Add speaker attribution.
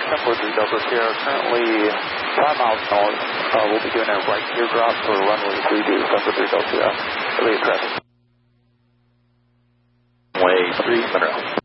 Speaker 1: 1043 Delta Sierra, currently 5 miles north. We'll be doing a right teardrop for runway 32, 1043 Delta Sierra. Relay traffic.
Speaker 2: Runway 3 Monroe.